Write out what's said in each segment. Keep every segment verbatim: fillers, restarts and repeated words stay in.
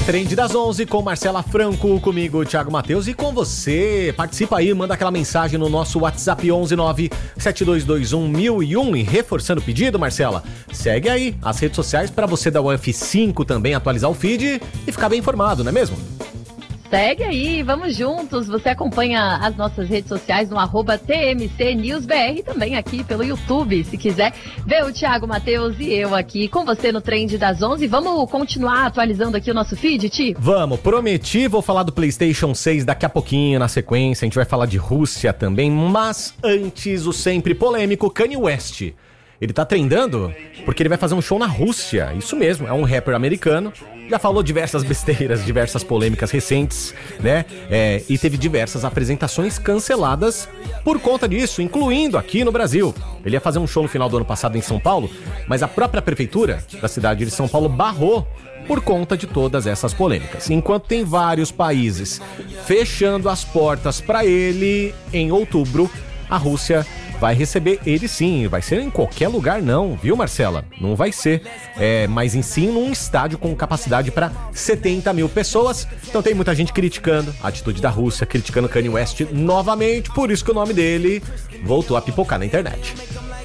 Trend das onze com Marcela Franco, comigo, Thiago Matheus, e com você. Participa aí, manda aquela mensagem no nosso WhatsApp onze nove sete dois dois um mil e um. E reforçando o pedido, Marcela, segue aí as redes sociais para você da U F cinco também atualizar o feed e ficar bem informado, não é mesmo? Segue aí, vamos juntos. Você acompanha as nossas redes sociais no arroba T M C News B R, também aqui pelo YouTube, se quiser ver o Thiago Matheus e eu aqui com você no Trend das onze. Vamos continuar atualizando aqui o nosso feed, Ti? Vamos, prometi, vou falar do PlayStation seis daqui a pouquinho na sequência, a gente vai falar de Rússia também, mas antes o sempre polêmico Kanye West. Ele tá trendando porque ele vai fazer um show na Rússia, isso mesmo, é um rapper americano, já falou diversas besteiras, diversas polêmicas recentes, né, é, e teve diversas apresentações canceladas por conta disso, incluindo aqui no Brasil. Ele ia fazer um show no final do ano passado em São Paulo, mas a própria prefeitura da cidade de São Paulo barrou por conta de todas essas polêmicas. Enquanto tem vários países fechando as portas para ele, em outubro, a Rússia vai receber ele sim, vai ser em qualquer lugar não, viu, Marcela? Não vai ser, é, mas em sim num estádio com capacidade para setenta mil pessoas. Então tem muita gente criticando a atitude da Rússia, criticando Kanye West novamente, por isso que o nome dele voltou a pipocar na internet.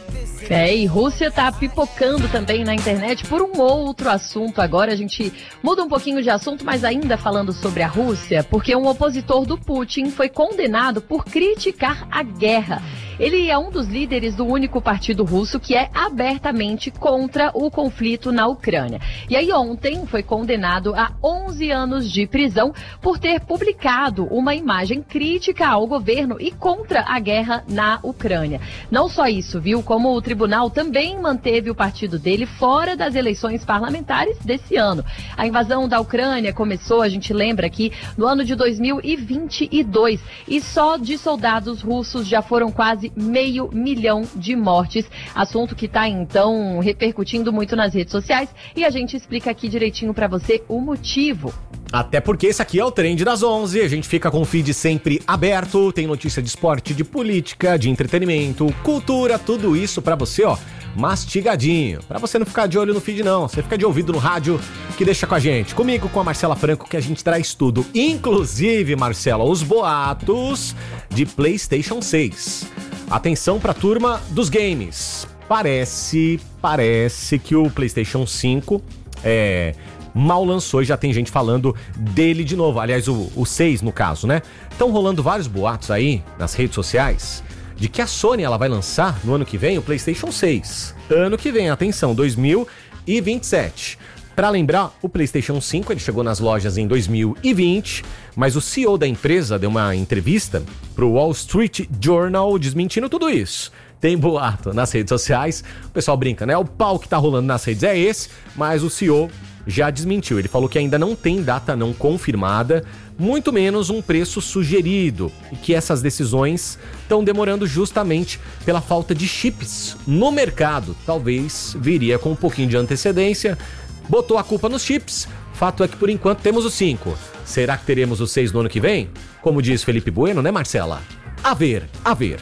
É, e Rússia tá pipocando também na internet por um outro assunto. Agora a gente muda um pouquinho de assunto, mas ainda falando sobre a Rússia, porque um opositor do Putin foi condenado por criticar a guerra. Ele é um dos líderes do único partido russo que é abertamente contra o conflito na Ucrânia. E aí ontem foi condenado a onze anos de prisão por ter publicado uma imagem crítica ao governo e contra a guerra na Ucrânia. Não só isso, viu? Como o tribunal também manteve o partido dele fora das eleições parlamentares desse ano. A invasão da Ucrânia começou, a gente lembra aqui, no ano de dois mil e vinte e dois. E só de soldados russos já foram quase meio milhão de mortes. Assunto que está, então, repercutindo muito nas redes sociais. E a gente explica aqui direitinho para você o motivo. Até porque esse aqui é o Trend das onze, a gente fica com o feed sempre aberto, tem notícia de esporte, de política, de entretenimento, cultura, tudo isso pra você, ó, mastigadinho. Pra você não ficar de olho no feed não, você fica de ouvido no rádio, que deixa com a gente. Comigo, com a Marcela Franco, que a gente traz tudo. Inclusive, Marcela, os boatos de PlayStation seis. Atenção pra turma dos games. Parece, parece que o PlayStation cinco é... mal lançou e já tem gente falando dele de novo. Aliás, o, o seis no caso, né? Estão rolando vários boatos aí nas redes sociais de que a Sony ela vai lançar no ano que vem o PlayStation seis. Ano que vem, atenção, dois mil e vinte e sete. Para lembrar, o PlayStation cinco ele chegou nas lojas em dois mil e vinte, mas o C E O da empresa deu uma entrevista pro Wall Street Journal desmentindo tudo isso. Tem boato nas redes sociais, o pessoal brinca, né? O pau que tá rolando nas redes é esse, mas o C E O já desmentiu. Ele falou que ainda não tem data não confirmada, muito menos um preço sugerido, e que essas decisões estão demorando justamente pela falta de chips no mercado. Talvez viria com um pouquinho de antecedência, botou a culpa nos chips. Fato é que por enquanto temos o cinco. Será que teremos o seis no ano que vem? Como diz Felipe Bueno, né, Marcela? A ver, a ver.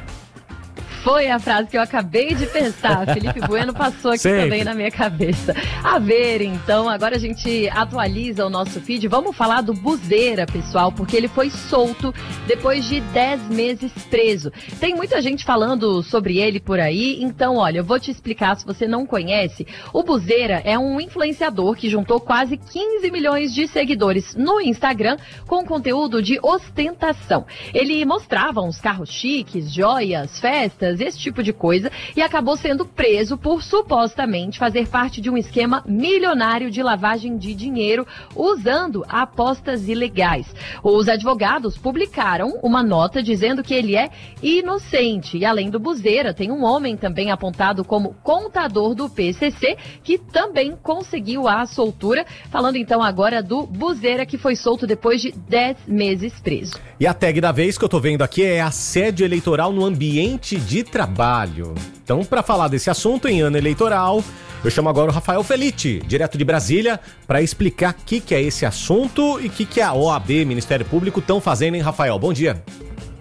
Foi a frase que eu acabei de pensar. Felipe Bueno passou aqui Sempre. também na minha cabeça. A ver, então, agora a gente atualiza o nosso feed. Vamos falar do Buzzeira, pessoal, porque ele foi solto depois de dez meses preso. Tem muita gente falando sobre ele por aí, então, olha, eu vou te explicar se você não conhece. O Buzzeira é um influenciador que juntou quase quinze milhões de seguidores no Instagram com conteúdo de ostentação. Ele mostrava uns carros chiques, joias, festas, esse tipo de coisa, e acabou sendo preso por supostamente fazer parte de um esquema milionário de lavagem de dinheiro usando apostas ilegais. Os advogados publicaram uma nota dizendo que ele é inocente, e além do Buzzeira, tem um homem também apontado como contador do P C C, que também conseguiu a soltura. Falando então agora do Buzzeira, que foi solto depois de dez meses preso. E a tag da vez que eu tô vendo aqui é assédio eleitoral no ambiente de trabalho. Então, para falar desse assunto em ano eleitoral, eu chamo agora o Rafael Felite, direto de Brasília, para explicar o que, que é esse assunto e o que, que a O A B, Ministério Público, estão fazendo, hein, Rafael? Bom dia.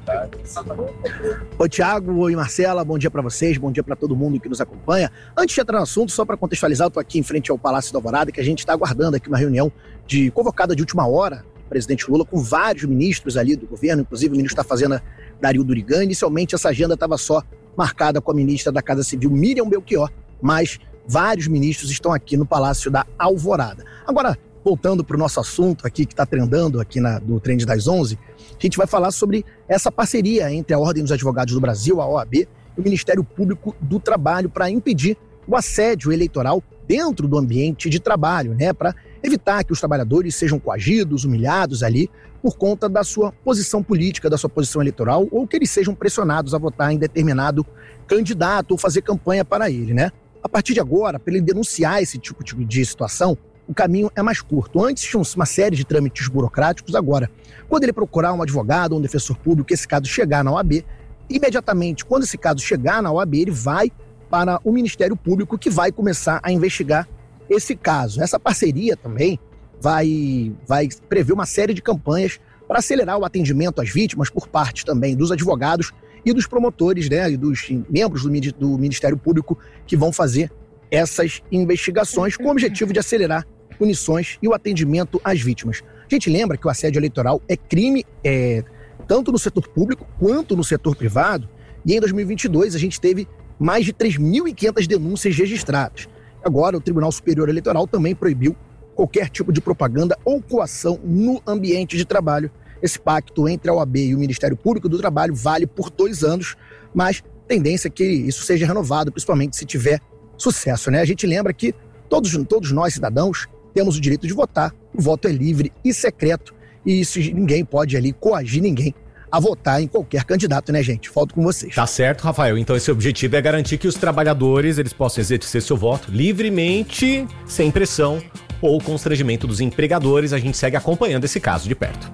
Oi, Thiago, oi, Marcela, bom dia para vocês, bom dia para todo mundo que nos acompanha. Antes de entrar no assunto, só para contextualizar, eu tô aqui em frente ao Palácio da Alvorada, que a gente está aguardando aqui uma reunião de convocada de última hora do presidente Lula com vários ministros ali do governo, inclusive o ministro da Fazenda, Dario Durigan. Inicialmente essa agenda estava só marcada com a ministra da Casa Civil, Miriam Belchior, mas vários ministros estão aqui no Palácio da Alvorada. Agora, voltando para o nosso assunto aqui, que está trendando aqui na, do Trend das onze, a gente vai falar sobre essa parceria entre a Ordem dos Advogados do Brasil, a O A B, e o Ministério Público do Trabalho para impedir o assédio eleitoral dentro do ambiente de trabalho, né, para evitar que os trabalhadores sejam coagidos, humilhados ali por conta da sua posição política, da sua posição eleitoral, ou que eles sejam pressionados a votar em determinado candidato ou fazer campanha para ele, né? A partir de agora, para ele denunciar esse tipo de situação, o caminho é mais curto. Antes tinha uma série de trâmites burocráticos, agora, quando ele procurar um advogado ou um defensor público, esse caso chegar na O A B, imediatamente, quando esse caso chegar na O A B, ele vai para o Ministério Público, que vai começar a investigar esse caso. Essa parceria também vai, vai prever uma série de campanhas para acelerar o atendimento às vítimas por parte também dos advogados e dos promotores, né, e dos membros do, do Ministério Público que vão fazer essas investigações com o objetivo de acelerar punições e o atendimento às vítimas. A gente lembra que o assédio eleitoral é crime é, tanto no setor público quanto no setor privado, e em dois mil e vinte e dois a gente teve mais de três mil e quinhentas denúncias registradas. Agora, o Tribunal Superior Eleitoral também proibiu qualquer tipo de propaganda ou coação no ambiente de trabalho. Esse pacto entre a O A B e o Ministério Público do Trabalho vale por dois anos, mas tendência é que isso seja renovado, principalmente se tiver sucesso, né? A gente lembra que todos, todos nós, cidadãos, temos o direito de votar. O voto é livre e secreto, e isso, ninguém pode ali coagir ninguém a votar em qualquer candidato, né, gente? Volto com vocês. Tá certo, Rafael. Então esse objetivo é garantir que os trabalhadores eles possam exercer seu voto livremente, sem pressão ou constrangimento dos empregadores. A gente segue acompanhando esse caso de perto.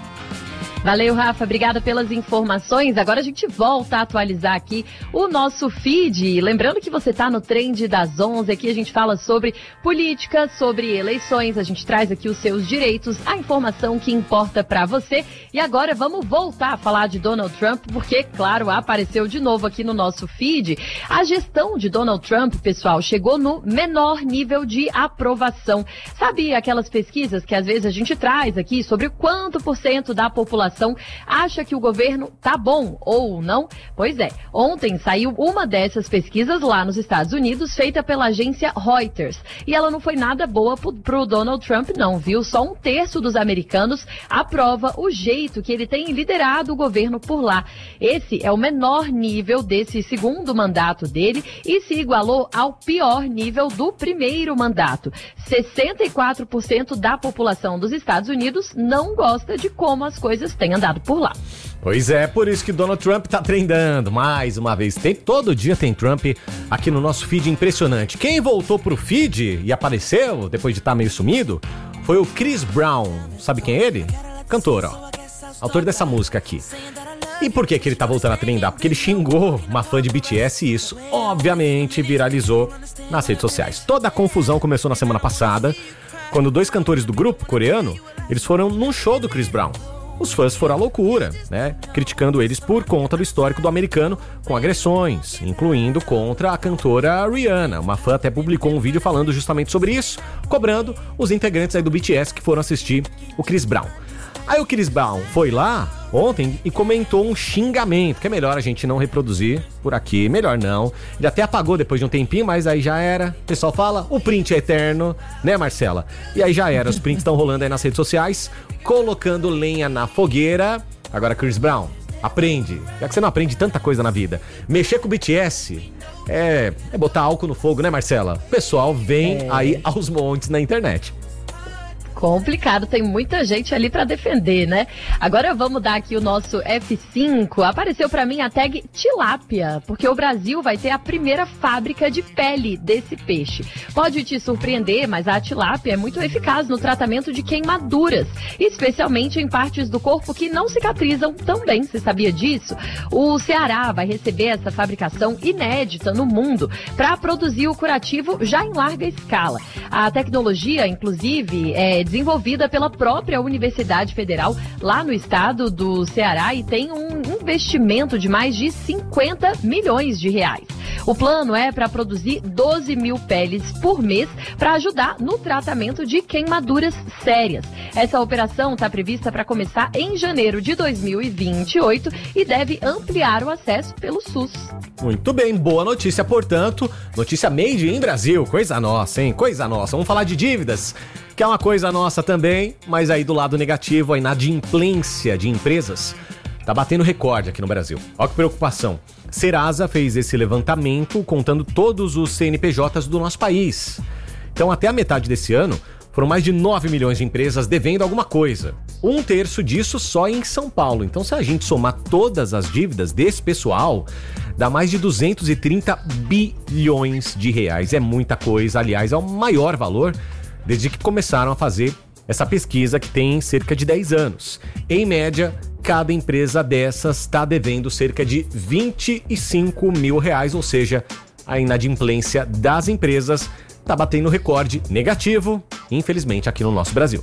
Valeu, Rafa. Obrigada pelas informações. Agora a gente volta a atualizar aqui o nosso feed. Lembrando que você está no Trend das onze. Aqui a gente fala sobre política, sobre eleições. A gente traz aqui os seus direitos, a informação que importa para você. E agora vamos voltar a falar de Donald Trump, porque, claro, apareceu de novo aqui no nosso feed. A gestão de Donald Trump, pessoal, chegou no menor nível de aprovação. Sabe aquelas pesquisas que às vezes a gente traz aqui sobre quanto por cento da população acha que o governo tá bom ou não? Pois é, ontem saiu uma dessas pesquisas lá nos Estados Unidos, feita pela agência Reuters. E ela não foi nada boa pro, pro Donald Trump não, viu? Só um terço dos americanos aprova o jeito que ele tem liderado o governo por lá. Esse é o menor nível desse segundo mandato dele e se igualou ao pior nível do primeiro mandato. sessenta e quatro por cento da população dos Estados Unidos não gosta de como as coisas têm andado por lá. Pois é, por isso que Donald Trump tá trendando mais uma vez. Tem, todo dia tem Trump aqui no nosso feed, impressionante. Quem voltou pro feed e apareceu, depois de estar meio sumido, foi o Chris Brown. Sabe quem é ele? Cantor, ó. Autor dessa música aqui. E por que que ele tá voltando a trendar? Porque ele xingou uma fã de B T S e isso, obviamente, viralizou nas redes sociais. Toda a confusão começou na semana passada, quando dois cantores do grupo coreano, eles foram num show do Chris Brown. Os fãs foram à loucura, né? Criticando eles por conta do histórico do americano com agressões, incluindo contra a cantora Rihanna. Uma fã até publicou um vídeo falando justamente sobre isso, cobrando os integrantes aí do B T S que foram assistir o Chris Brown. Aí o Chris Brown foi lá ontem e comentou um xingamento, que é melhor a gente não reproduzir por aqui, melhor não. Ele até apagou depois de um tempinho, mas aí já era. O pessoal fala, o print é eterno, né, Marcela? E aí já era, os prints estão rolando aí nas redes sociais, colocando lenha na fogueira. Agora, Chris Brown, aprende. Já que você não aprende tanta coisa na vida. Mexer com o B T S é, é botar álcool no fogo, né, Marcela? O pessoal vem é. aí aos montes na internet. Complicado, tem muita gente ali pra defender, né? Agora vamos dar aqui o nosso F cinco. Apareceu pra mim a tag tilápia, porque o Brasil vai ter a primeira fábrica de pele desse peixe. Pode te surpreender, mas a tilápia é muito eficaz no tratamento de queimaduras, especialmente em partes do corpo que não cicatrizam tão bem. Você sabia disso? O Ceará vai receber essa fabricação inédita no mundo para produzir o curativo já em larga escala. A tecnologia, inclusive, é desenvolvida pela própria Universidade Federal lá no estado do Ceará e tem um, um investimento de mais de cinquenta milhões de reais. O plano é para produzir doze mil peles por mês para ajudar no tratamento de queimaduras sérias. Essa operação está prevista para começar em janeiro de dois mil e vinte e oito e deve ampliar o acesso pelo SUS. Muito bem, boa notícia, portanto, notícia made in Brasil, coisa nossa, hein? Coisa nossa. Vamos falar de dívidas, que é uma coisa nossa também, mas aí do lado negativo, a inadimplência de empresas tá batendo recorde aqui no Brasil. Olha que preocupação. Serasa fez esse levantamento contando todos os C N P Js do nosso país. Então, até a metade desse ano, foram mais de nove milhões de empresas devendo alguma coisa. Um terço disso só em São Paulo. Então, se a gente somar todas as dívidas desse pessoal, dá mais de duzentos e trinta bilhões de reais. É muita coisa. Aliás, é o maior valor desde que começaram a fazer essa pesquisa, que tem cerca de dez anos. Em média, cada empresa dessas está devendo cerca de vinte e cinco mil reais, ou seja, a inadimplência das empresas está batendo recorde negativo, infelizmente, aqui no nosso Brasil.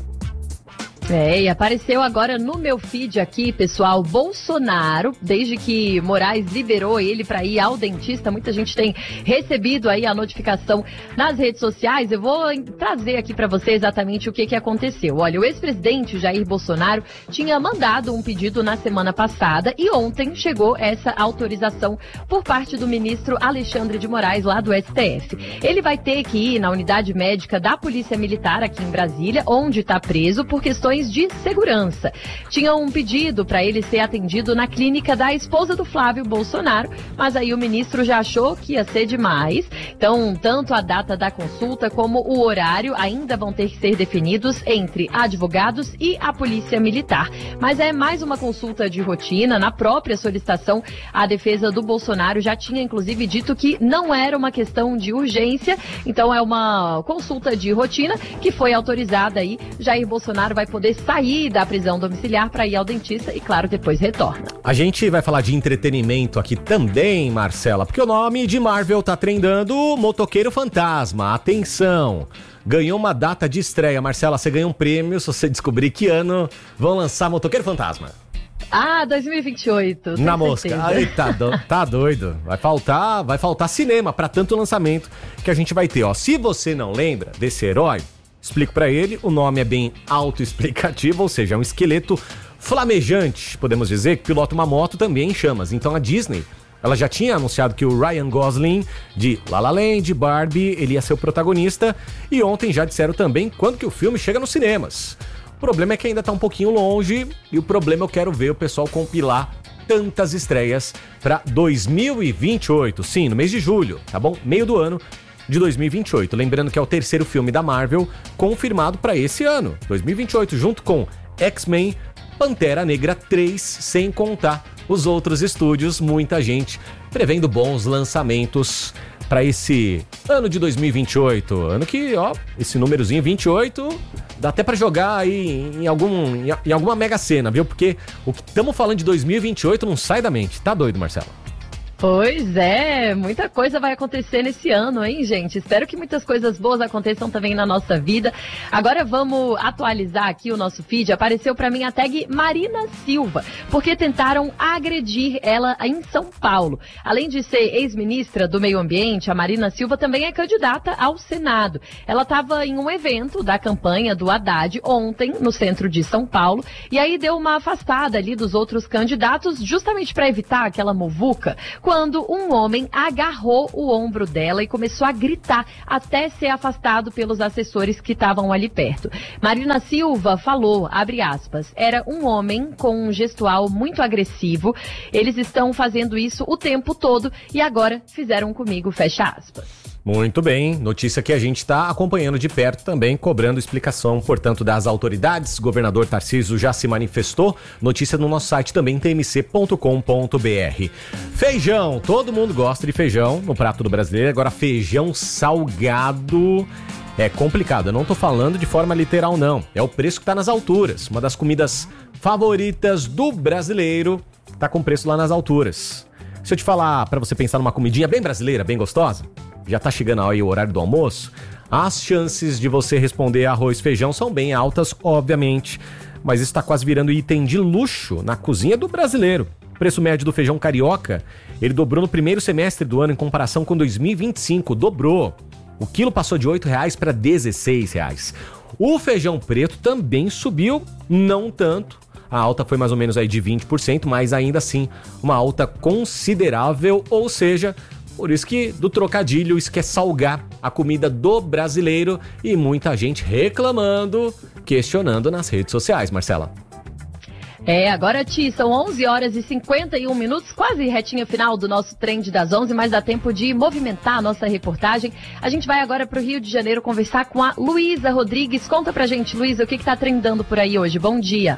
É, e apareceu agora no meu feed aqui, pessoal, Bolsonaro, desde que Moraes liberou ele para ir ao dentista, muita gente tem recebido aí a notificação nas redes sociais. Eu vou trazer aqui para você exatamente o que, que aconteceu. Olha, o ex-presidente Jair Bolsonaro tinha mandado um pedido na semana passada e ontem chegou essa autorização por parte do ministro Alexandre de Moraes, lá do S T F. Ele vai ter que ir na unidade médica da Polícia Militar aqui em Brasília, onde está preso por questões de segurança. Tinha um pedido para ele ser atendido na clínica da esposa do Flávio Bolsonaro, mas aí o ministro já achou que ia ser demais. Então, tanto a data da consulta como o horário ainda vão ter que ser definidos entre advogados e a Polícia Militar. Mas é mais uma consulta de rotina. Na própria solicitação, a defesa do Bolsonaro já tinha inclusive dito que não era uma questão de urgência. Então, é uma consulta de rotina que foi autorizada aí. Jair Bolsonaro vai poder sair da prisão domiciliar para ir ao dentista e, claro, depois retorna. A gente vai falar de entretenimento aqui também, Marcela, porque o nome de Marvel tá trendando, Motoqueiro Fantasma. Atenção! Ganhou uma data de estreia. Marcela, você ganha um prêmio se você descobrir que ano vão lançar Motoqueiro Fantasma. Ah, dois mil e vinte e oito. Na mosca. Ai, tá, do, tá doido. Vai faltar, vai faltar cinema para tanto lançamento que a gente vai ter. Ó, se você não lembra desse herói, explico pra ele, o nome é bem autoexplicativo, ou seja, é um esqueleto flamejante, podemos dizer, que pilota uma moto também em chamas. Então a Disney, ela já tinha anunciado que o Ryan Gosling, de La La Land, Barbie, ele ia ser o protagonista, e ontem já disseram também quando que o filme chega nos cinemas. O problema é que ainda tá um pouquinho longe, e o problema eu quero ver o pessoal compilar tantas estreias pra dois mil e vinte e oito, sim, no mês de julho, tá bom? Meio do ano de dois mil e vinte e oito. Lembrando que é o terceiro filme da Marvel confirmado para esse ano, dois mil e vinte e oito, junto com X-Men, Pantera Negra três, sem contar os outros estúdios. Muita gente prevendo bons lançamentos para esse ano de dois mil e vinte e oito. Ano que, ó, esse númerozinho vinte e oito dá até para jogar aí em, algum, em, em alguma mega cena, viu? Porque o que estamos falando de dois mil e vinte e oito não sai da mente. Tá doido, Marcelo? Pois é, muita coisa vai acontecer nesse ano, hein, gente? Espero que muitas coisas boas aconteçam também na nossa vida. Agora vamos atualizar aqui o nosso feed. Apareceu pra mim a tag Marina Silva, porque tentaram agredir ela em São Paulo. Além de ser ex-ministra do Meio Ambiente, a Marina Silva também é candidata ao Senado. Ela estava em um evento da campanha do Haddad ontem, no centro de São Paulo, e aí deu uma afastada ali dos outros candidatos, justamente para evitar aquela muvuca, quando um homem agarrou o ombro dela e começou a gritar até ser afastado pelos assessores que estavam ali perto. Marina Silva falou, abre aspas, era um homem com um gestual muito agressivo, eles estão fazendo isso o tempo todo e agora fizeram comigo, fecha aspas. Muito bem, notícia que a gente está acompanhando de perto também, cobrando explicação, portanto, das autoridades. O governador Tarcísio já se manifestou, notícia no nosso site também, t m c ponto com ponto b r. Feijão, todo mundo gosta de feijão no prato do brasileiro, agora feijão salgado é complicado, eu não tô falando de forma literal não, é o preço que tá nas alturas, uma das comidas favoritas do brasileiro tá com preço lá nas alturas. Se eu te falar pra você pensar numa comidinha bem brasileira, bem gostosa, já tá chegando aí o horário do almoço, as chances de você responder arroz e feijão são bem altas, obviamente, mas isso tá quase virando item de luxo na cozinha do brasileiro. O preço médio do feijão carioca, ele dobrou no primeiro semestre do ano em comparação com dois mil e vinte e cinco, dobrou. O quilo passou de oito reais para dezesseis reais. O feijão preto também subiu, não tanto. A alta foi mais ou menos aí de vinte por cento, mas ainda assim uma alta considerável, ou seja, por isso que do trocadilho, isso quer salgar a comida do brasileiro e muita gente reclamando, questionando nas redes sociais, Marcela. É, agora, Ti, são onze horas e cinquenta e um minutos, quase retinha final do nosso Trend das onze, mas dá tempo de movimentar a nossa reportagem. A gente vai agora para o Rio de Janeiro conversar com a Luísa Rodrigues. Conta pra gente, Luísa, o que que tá trendando por aí hoje? Bom dia.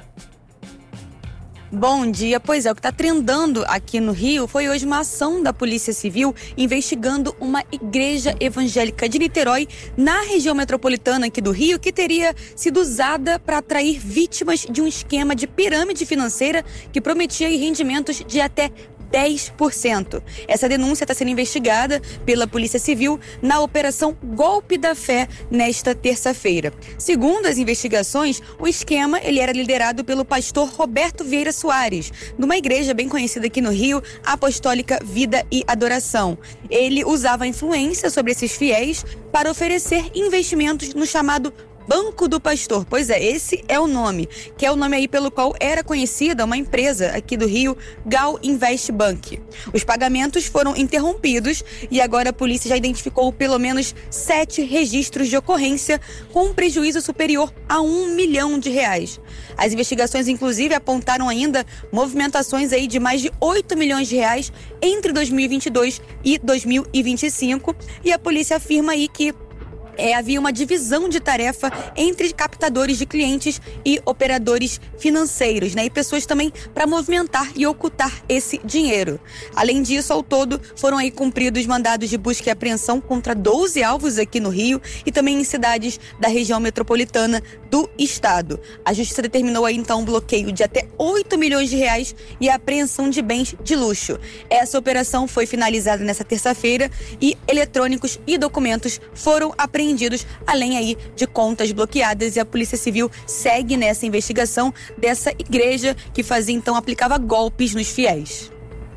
Bom dia, pois é, o que está trendando aqui no Rio foi hoje uma ação da Polícia Civil investigando uma igreja evangélica de Niterói, na região metropolitana aqui do Rio, que teria sido usada para atrair vítimas de um esquema de pirâmide financeira que prometia rendimentos de até dez por cento. Essa denúncia está sendo investigada pela Polícia Civil na Operação Golpe da Fé nesta terça-feira. Segundo as investigações, o esquema ele era liderado pelo pastor Roberto Vieira Soares, numa igreja bem conhecida aqui no Rio, Apostólica Vida e Adoração. Ele usava a influência sobre esses fiéis para oferecer investimentos no chamado Banco do Pastor. Pois é, esse é o nome, que é o nome aí pelo qual era conhecida uma empresa aqui do Rio, Gal Invest Bank. Os pagamentos foram interrompidos e agora a polícia já identificou pelo menos sete registros de ocorrência com um prejuízo superior a um milhão de reais. As investigações, inclusive, apontaram ainda movimentações aí de mais de oito milhões de reais entre dois mil e vinte e dois e dois mil e vinte e cinco, e a polícia afirma aí que É, havia uma divisão de tarefa entre captadores de clientes e operadores financeiros, né? E pessoas também para movimentar e ocultar esse dinheiro. Além disso, ao todo, foram aí cumpridos mandados de busca e apreensão contra doze alvos aqui no Rio e também em cidades da região metropolitana do estado. A justiça determinou aí então um bloqueio de até oito milhões de reais e a apreensão de bens de luxo. Essa operação foi finalizada nessa terça-feira e eletrônicos e documentos foram apreendidos, além aí de contas bloqueadas, e a Polícia Civil segue nessa investigação dessa igreja que fazia então, aplicava golpes nos fiéis.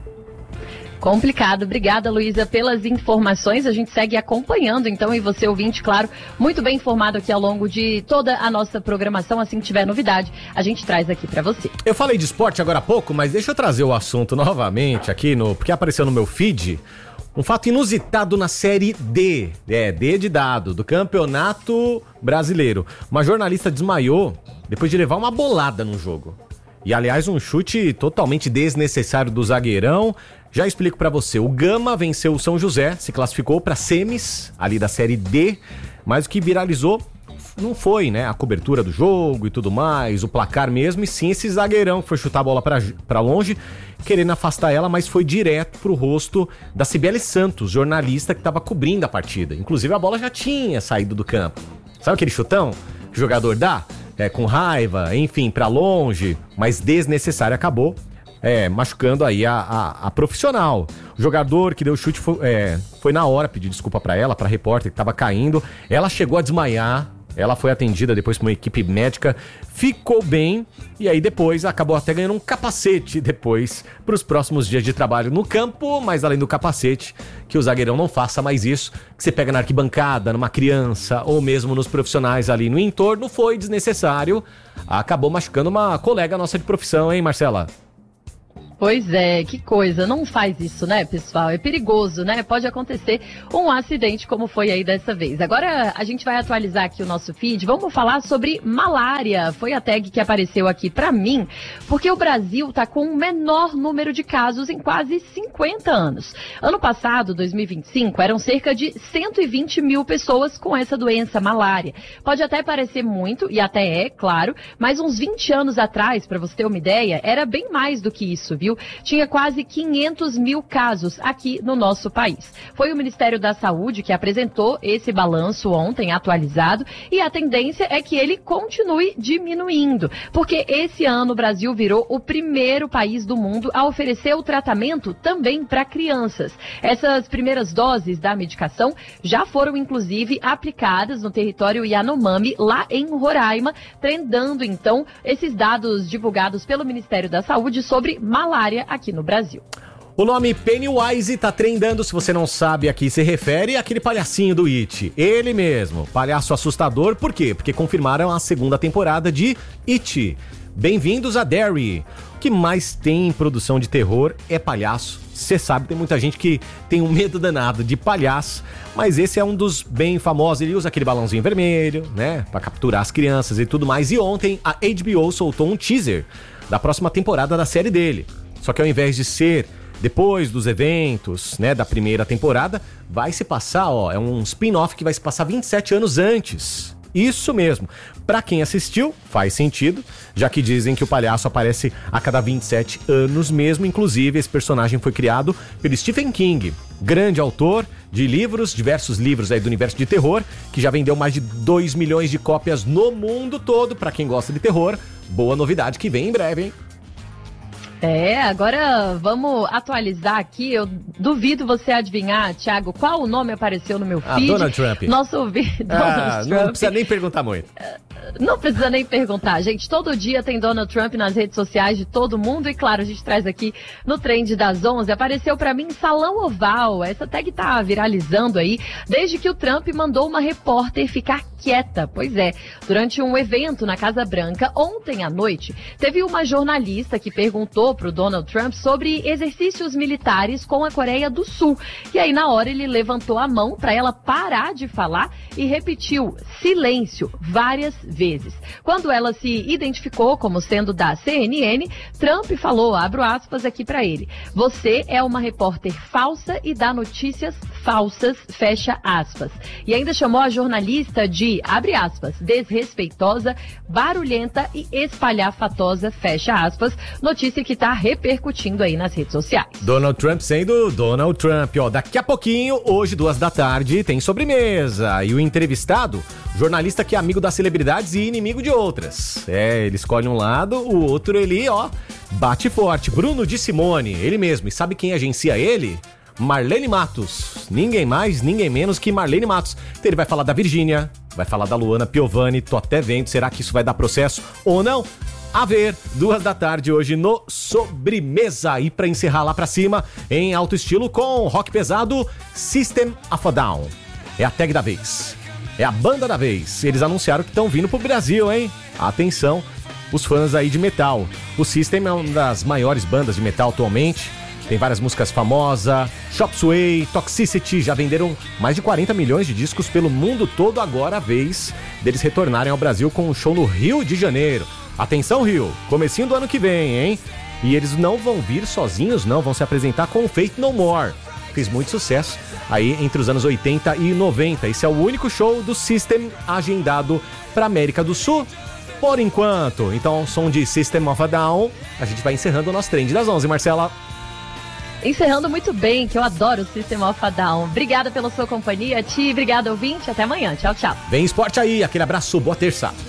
Complicado. Obrigada, Luísa, pelas informações. A gente segue acompanhando, então, e você, ouvinte, claro, muito bem informado aqui ao longo de toda a nossa programação. Assim que tiver novidade, a gente traz aqui pra você. Eu falei de esporte agora há pouco, mas deixa eu trazer o assunto novamente aqui, no porque apareceu no meu feed. Um fato inusitado na Série D, é, D de dado, do Campeonato Brasileiro. Uma jornalista desmaiou depois de levar uma bolada no jogo. E, aliás, um chute totalmente desnecessário do zagueirão. Já explico pra você. O Gama venceu o São José, se classificou pra semis, ali da Série D, mas o que viralizou não foi, né, a cobertura do jogo e tudo mais, o placar mesmo, e sim esse zagueirão que foi chutar a bola pra, pra longe, querendo afastar ela, mas foi direto pro rosto da Cibele Santos, jornalista que tava cobrindo a partida. Inclusive a bola já tinha saído do campo. Sabe aquele chutão que o jogador dá? É, com raiva, enfim, pra longe, mas desnecessário, acabou é, machucando aí a, a, a profissional. O jogador que deu o chute foi, é, foi na hora pedir desculpa pra ela, pra repórter que tava caindo. Ela chegou a desmaiar. Ela foi atendida depois por uma equipe médica, ficou bem e aí depois acabou até ganhando um capacete depois para os próximos dias de trabalho no campo, mas além do capacete, que o zagueirão não faça mais isso, que você pega na arquibancada, numa criança ou mesmo nos profissionais ali no entorno, foi desnecessário, acabou machucando uma colega nossa de profissão, hein, Marcela? Pois é, que coisa, não faz isso, né, pessoal? É perigoso, né? Pode acontecer um acidente como foi aí dessa vez. Agora a gente vai atualizar aqui o nosso feed, vamos falar sobre malária. Foi a tag que apareceu aqui pra mim, porque o Brasil tá com o menor número de casos em quase cinquenta anos. Ano passado, dois mil e vinte e cinco, eram cerca de cento e vinte mil pessoas com essa doença, malária. Pode até parecer muito, e até é, claro, mas uns vinte anos atrás, pra você ter uma ideia, era bem mais do que isso, viu? Tinha quase quinhentos mil casos aqui no nosso país. Foi o Ministério da Saúde que apresentou esse balanço ontem, atualizado, e a tendência é que ele continue diminuindo, porque esse ano o Brasil virou o primeiro país do mundo a oferecer o tratamento também para crianças. Essas primeiras doses da medicação já foram, inclusive, aplicadas no território Yanomami, lá em Roraima, trendando, então, esses dados divulgados pelo Ministério da Saúde sobre malária. hilária aqui no Brasil. O nome Pennywise tá trendando, se você não sabe a que se refere, àquele palhacinho do It. Ele mesmo, palhaço assustador, por quê? Porque confirmaram a segunda temporada de It. Bem-vindos a Derry. O que mais tem em produção de terror é palhaço. Você sabe, tem muita gente que tem um medo danado de palhaço, mas esse é um dos bem famosos. Ele usa aquele balãozinho vermelho, né, pra capturar as crianças e tudo mais. E ontem a H B O soltou um teaser da próxima temporada da série dele. Só que ao invés de ser depois dos eventos, né, da primeira temporada, vai se passar, ó, é um spin-off que vai se passar vinte e sete anos antes. Isso mesmo. Pra quem assistiu, faz sentido, já que dizem que o palhaço aparece a cada vinte e sete anos mesmo. Inclusive, esse personagem foi criado pelo Stephen King, grande autor de livros, diversos livros aí do universo de terror, que já vendeu mais de dois milhões de cópias no mundo todo. Pra quem gosta de terror, boa novidade que vem em breve, hein? É, agora vamos atualizar aqui. Eu duvido você adivinhar, Thiago, qual o nome apareceu no meu feed. Ah, Donald Trump. Nosso ouvido, ah, Trump. Não precisa nem perguntar muito. Não precisa nem perguntar, gente. Todo dia tem Donald Trump nas redes sociais de todo mundo. E claro, a gente traz aqui no Trend das onze. Apareceu pra mim Salão Oval. Essa tag tá viralizando aí desde que o Trump mandou uma repórter ficar quieta. Pois é, durante um evento na Casa Branca, ontem à noite, teve uma jornalista que perguntou pro Donald Trump sobre exercícios militares com a Coreia do Sul. E aí, na hora, ele levantou a mão para ela parar de falar e repetiu silêncio várias vezes. Quando ela se identificou como sendo da C N N, Trump falou, abro aspas aqui para ele, você é uma repórter falsa e dá notícias falsas, fecha aspas. E ainda chamou a jornalista de, abre aspas, desrespeitosa, barulhenta e espalhafatosa, fecha aspas, notícia que tá repercutindo aí nas redes sociais. Donald Trump sendo Donald Trump, ó, daqui a pouquinho, hoje, duas da tarde, tem sobremesa. E o entrevistado, jornalista que é amigo das celebridades e inimigo de outras. É, ele escolhe um lado, o outro ele, ó, bate forte. Bruno de Simone, ele mesmo. E sabe quem agencia ele? Marlene Matos. Ninguém mais, ninguém menos que Marlene Matos. Então ele vai falar da Virgínia, vai falar da Luana Piovani, tô até vendo, será que isso vai dar processo ou não? A ver, duas da tarde hoje no Sobremesa. E pra encerrar lá pra cima, em alto estilo com rock pesado, System of a Down. É a tag da vez. É a banda da vez. Eles anunciaram que estão vindo pro Brasil, hein? Atenção, os fãs aí de metal. O System é uma das maiores bandas de metal atualmente. Tem várias músicas famosas, Chop Suey, Toxicity, já venderam mais de quarenta milhões de discos pelo mundo todo. Agora a vez deles retornarem ao Brasil com um show no Rio de Janeiro. Atenção, Rio, comecinho do ano que vem, hein? E eles não vão vir sozinhos, não, vão se apresentar com o Faith No More. Fez muito sucesso aí entre os anos oitenta e noventa. Esse é o único show do System agendado para América do Sul, por enquanto. Então, ao som de System of a Down, a gente vai encerrando o nosso Trend das onze, Marcela. Encerrando muito bem, que eu adoro o System of a Down. Obrigada pela sua companhia, Ti. Obrigada, ouvinte. Até amanhã. Tchau, tchau. Vem esporte aí. Aquele abraço. Boa terça.